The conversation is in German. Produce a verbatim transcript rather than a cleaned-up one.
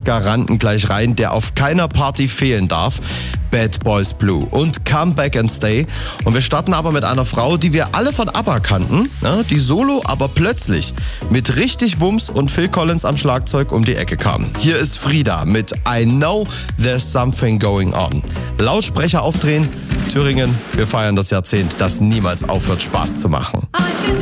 Garanten gleich rein, der auf keiner Party fehlen darf. Bad Boys Blue und Come Back and Stay. Und wir starten aber mit einer Frau, die wir alle von ABBA kannten, ne, die solo, aber plötzlich mit richtig Wumms und Phil Collins am Schlagzeug um die Ecke kam. Hier ist Frida mit I Know There's Something Going On. Lautsprecher aufdrehen, Thüringen, wir feiern das Jahrzehnt, das niemals aufhört, Spaß zu machen.